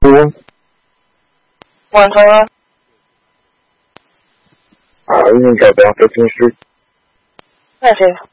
晚上啊。 你要不要回寝室？ 那谁？